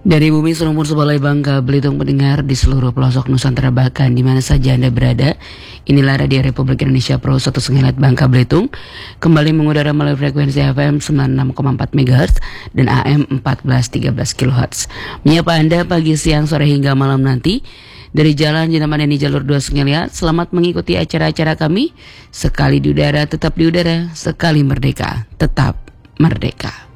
Dari Bumi Selumpur Sebalai Bangka Belitung pendengar di seluruh pelosok Nusantara bahkan di mana saja Anda berada. Inilah Radio Republik Indonesia Pro 1 Bangka Belitung kembali mengudara melalui frekuensi FM 96,4 MHz dan AM 1413 kHz. Menyapa Anda pagi, siang, sore hingga malam nanti dari Jalan Jenderal Jalur 2 Sungai. Selamat mengikuti acara-acara kami. Sekali di udara tetap di udara, sekali merdeka tetap merdeka.